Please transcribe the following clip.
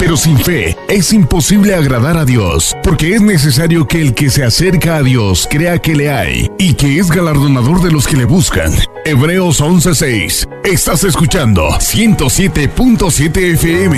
Pero sin fe es imposible agradar a Dios, porque es necesario que el que se acerca a Dios crea que le hay y que es galardonador de los que le buscan. Hebreos 11:6. Estás escuchando 107.7 FM.